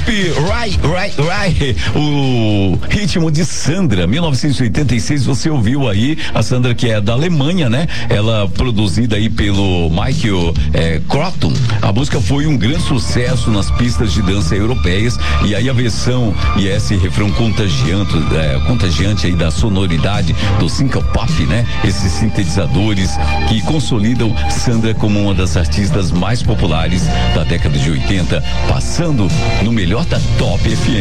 Right. O ritmo de Sandra, 1986, você ouviu aí, a Sandra que é da Alemanha, né? Ela produzida aí pelo Michael Croton. A música foi um grande sucesso nas pistas de dança europeias, e aí a versão e esse refrão contagiante aí da sonoridade do synth-pop, né? Esses sintetizadores que consolidam Sandra como uma das artistas mais populares da década de 80, passando no melhor da Top FM.